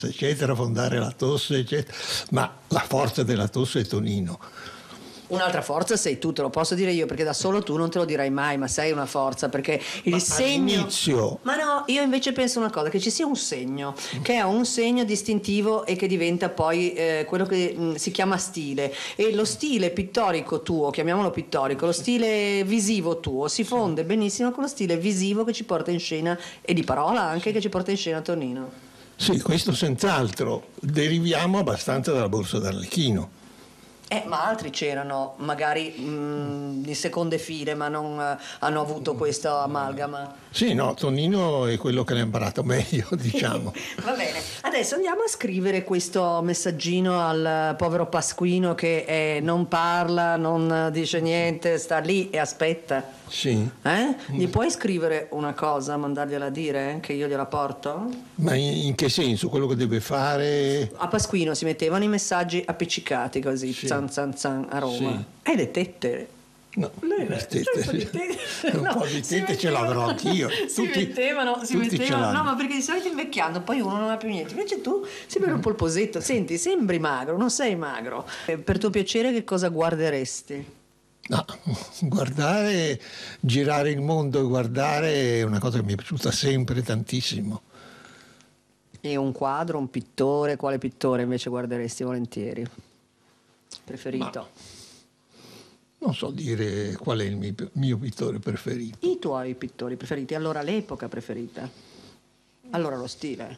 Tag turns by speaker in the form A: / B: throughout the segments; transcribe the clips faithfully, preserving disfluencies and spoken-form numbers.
A: eccetera, fondare la tosse, eccetera, ma la forza della tosse è Tonino.
B: Un'altra forza sei tu, te lo posso dire io, perché da solo tu non te lo dirai mai, ma sei una forza, perché il
A: ma
B: segno...
A: all'inizio...
B: Ma no, io invece penso una cosa, che ci sia un segno, che è un segno distintivo e che diventa poi eh, quello che mh, si chiama stile. E lo stile pittorico tuo, chiamiamolo pittorico, lo stile visivo tuo, si fonde benissimo con lo stile visivo che ci porta in scena, e di parola anche, che ci porta in scena Tonino.
A: Sì, questo senz'altro. Deriviamo abbastanza dalla Borsa d'Arlecchino.
B: Eh, ma altri c'erano, magari mh, in seconde file, ma non eh, hanno avuto questo amalgama.
A: Sì, no, Tonino è quello che l'ha imparato meglio, diciamo.
B: Va bene, adesso andiamo a scrivere questo messaggino al povero Pasquino che eh, non parla, non dice niente, sta lì e aspetta.
A: Sì.
B: Eh? Gli puoi scrivere una cosa, mandargliela a dire, che io gliela porto?
A: Ma in, in che senso? Quello che deve fare?
B: A Pasquino si mettevano i messaggi appiccicati così,
A: Sì.
B: zan zan zan, a Roma.
A: Sì.
B: E le tette?
A: No,
B: Le-
A: le tette.
B: un po' di tette.
A: Un
B: No,
A: po' di
B: si
A: tette ce
B: mettevano-
A: l'avrò anch'io.
B: Si
A: Tutti-
B: mettevano, si
A: tutti ce
B: mettevano,
A: l'hanno.
B: no, ma perché di solito invecchiando poi uno non ha più niente. Invece tu sembri un polposetto. Senti, sembri magro, non sei magro. Eh, Per tuo piacere, che cosa guarderesti?
A: No, guardare, girare il mondo e guardare è una cosa che mi è piaciuta sempre tantissimo.
B: E un quadro, un pittore? Quale pittore invece guarderesti volentieri? Preferito?
A: Non so dire qual è il mio, mio pittore preferito.
B: I tuoi pittori preferiti? Allora l'epoca preferita? Allora lo stile?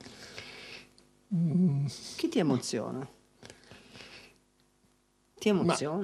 B: Chi ti emoziona? Ti emoziona?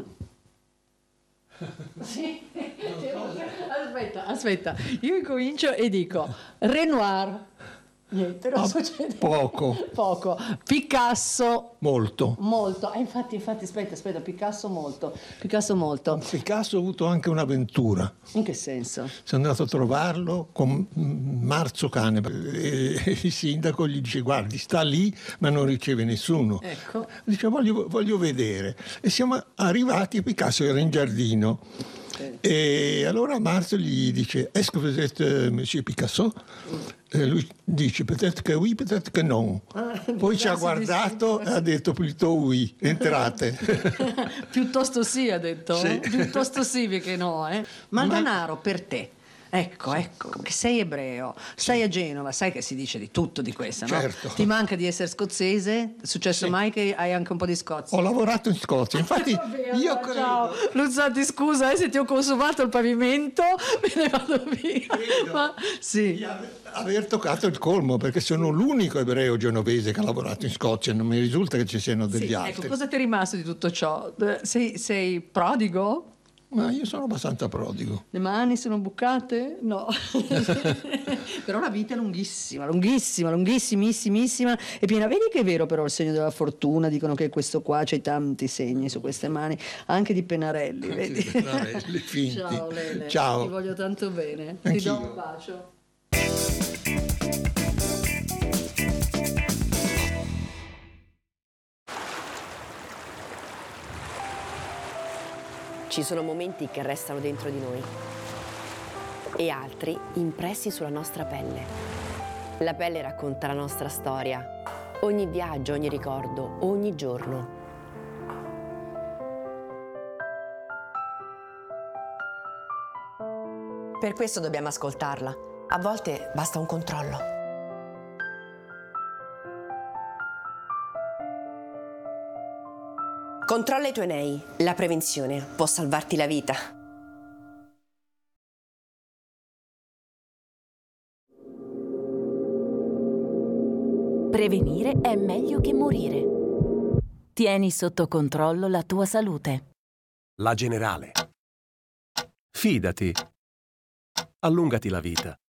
B: Sì. Aspetta, aspetta, io incomincio e dico Renoir. Niente, non
A: Ah,
B: succede.
A: poco.
B: Poco. Picasso.
A: Molto.
B: Molto. Eh, infatti, infatti, aspetta, aspetta, Picasso molto. Picasso molto.
A: Picasso ha avuto anche un'avventura.
B: In che senso?
A: Sono andato a trovarlo con Marzo Cane e il sindaco gli dice: guardi, sta lì ma non riceve nessuno.
B: Ecco.
A: Dice: voglio, voglio vedere. E siamo arrivati, Picasso era in giardino. E allora Marzo gli dice: est-ce que vous êtes euh, monsieur Picasso? E lui dice: peut-être que oui, peut-être que non.
B: Ah,
A: Poi ci ha
B: diversi
A: guardato
B: distinti.
A: e ha detto: plutôt oui, entrate.
B: Piuttosto sì, ha detto.
A: Sì.
B: Piuttosto sì che no, eh. Ma il
A: Ma-
B: denaro per te. Ecco, ecco, che sei ebreo, stai a Genova, sai che si dice di tutto di questo, no?
A: Certo.
B: Ti manca di essere scozzese? È successo
A: Sì.
B: mai che hai anche un po' di Scozia?
A: Ho lavorato in Scozia, infatti
B: Vabbè,
A: io
B: allora,
A: credo...
B: ciao. Luzzati, scusa eh, se ti ho consumato il pavimento, me ne vado via.
A: Credo
B: Ma sì.
A: di ave- aver toccato il colmo, perché sono l'unico ebreo genovese che ha lavorato in Scozia, non mi risulta che ci siano degli
B: Sì,
A: altri.
B: ecco, cosa ti è rimasto di tutto ciò? Eh, Sei, sei prodigo?
A: Ma io sono abbastanza prodigo.
B: Le mani sono bucate? No. Però la vita è lunghissima, lunghissima, lunghissimissimissima e piena. Vedi che è vero però il segno della fortuna, dicono che questo qua c'è tanti segni su queste mani, anche di pennarelli, vedi?
A: di pennarelli finti.
B: Ciao Lele,
A: Ciao.
B: ti voglio tanto bene. Ti
A: Anch'io.
B: do un bacio.
C: Ci sono momenti che restano dentro di noi e altri impressi sulla nostra pelle. La pelle racconta la nostra storia, ogni viaggio, ogni ricordo, ogni giorno. Per questo dobbiamo ascoltarla. A volte basta un controllo. Controlla i tuoi nei. La prevenzione può salvarti la vita.
D: Prevenire è meglio che morire. Tieni sotto controllo la tua salute.
E: La Generale. Fidati. Allungati la vita.